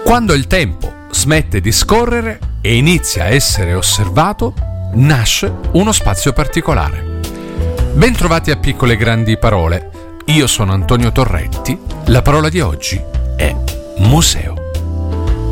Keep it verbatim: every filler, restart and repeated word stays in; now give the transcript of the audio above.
Quando il tempo smette di scorrere e inizia a essere osservato, nasce uno spazio particolare. Bentrovati a Piccole e Grandi Parole. Io sono Antonio Torretti. La parola di oggi è museo.